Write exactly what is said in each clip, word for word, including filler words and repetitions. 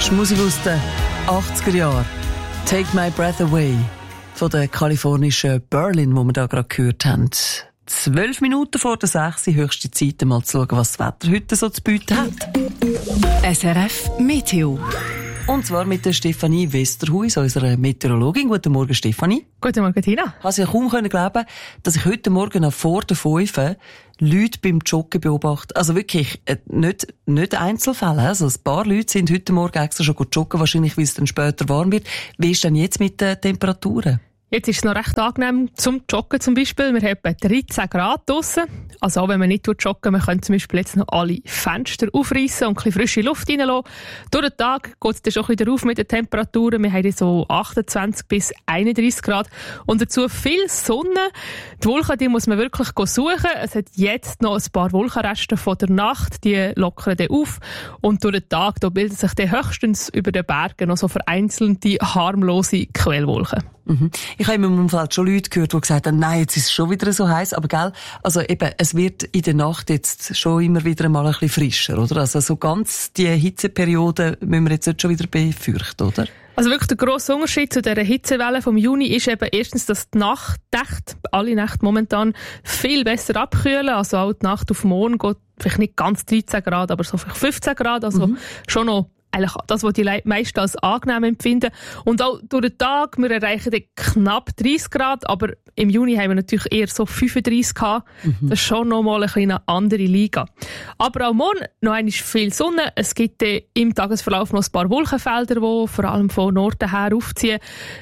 ist Musik aus den achtziger Jahren. «Take My Breath Away» von der kalifornischen Berlin, die wir da gerade gehört haben. Zwölf Minuten vor der sechs, höchste Zeit, mal zu schauen, was das Wetter heute so zu bieten hat. S R F Meteo. Und zwar mit der Stefanie Westerhuis, unserer Meteorologin. Guten Morgen, Stefanie. Guten Morgen, Tina. Ich konnte ja kaum glauben, dass ich heute Morgen noch vor der fünf Leute beim Joggen beobachte. Also wirklich, nicht, nicht Einzelfälle. Also ein paar Leute sind heute Morgen extra schon joggen, wahrscheinlich, weil es dann später warm wird. Wie ist denn jetzt mit den Temperaturen? Jetzt ist es noch recht angenehm zum Joggen zum Beispiel. Wir haben etwa dreizehn Grad draussen. Also auch wenn man nicht joggen, man kann zum Beispiel jetzt noch alle Fenster aufreißen und ein bisschen frische Luft reinlassen. Durch den Tag geht es dann schon wieder auf mit den Temperaturen. Wir haben so achtundzwanzig bis einunddreissig Grad. Und dazu viel Sonne. Die Wolken, die muss man wirklich suchen. Es hat jetzt noch ein paar Wolkenreste von der Nacht. Die lockern dann auf. Und durch den Tag da bilden sich dann höchstens über den Bergen noch so vereinzelte, harmlose Quellwolken. Mhm. Ich habe in meinem Umfeld schon Leute gehört, die gesagt haben, nein, jetzt ist es schon wieder so heiß, aber gell, also eben, es wird in der Nacht jetzt schon immer wieder mal ein bisschen frischer, oder? Also so ganz die Hitzeperiode müssen wir jetzt nicht schon wieder befürchten, oder? Also wirklich der grosse Unterschied zu dieser Hitzewelle vom Juni ist eben erstens, dass die Nacht, alle Nächte momentan viel besser abkühlen, also auch die Nacht auf morgen geht vielleicht nicht ganz dreizehn Grad, aber so vielleicht fünfzehn Grad, also mhm. schon noch eigentlich das, was die meisten als angenehm empfinden. Und auch durch den Tag, wir erreichen knapp dreißig Grad, aber im Juni haben wir natürlich eher so fünfunddreissig gehabt. Mhm. Das ist schon nochmal eine kleine andere Liga. Aber auch morgen noch einmal viel Sonne. Es gibt im Tagesverlauf noch ein paar Wolkenfelder, die vor allem von Norden her aufziehen.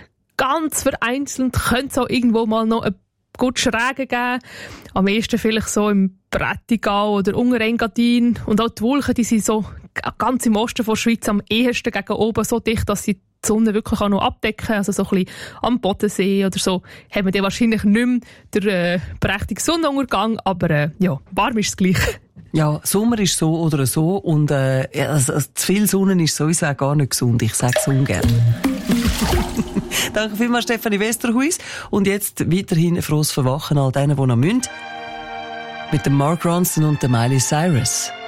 Ganz vereinzelt könnte es auch irgendwo mal noch ein gut Schräge geben. Am ehesten vielleicht so im Prättigau oder Unterengadin. Und auch die Wolken, die sind so ganz im Osten von der Schweiz am ehesten gegen oben so dicht, dass sie die Sonne wirklich auch noch abdecken. Also so ein bisschen am Bodensee oder so haben wir dann wahrscheinlich nicht mehr den äh, prächtigen Sonnenuntergang. Aber äh, ja, warm ist es gleich. Ja, Sommer ist so oder so. Und äh, also, also, zu viel Sonne ist sowieso auch gar nicht gesund. Ich sage es ungern. Danke vielmals, Stefanie Westerhuis. Und jetzt weiterhin ein frohes Verwachen all denen, die noch müssen. Mit dem Mark Ronson und der Miley Cyrus.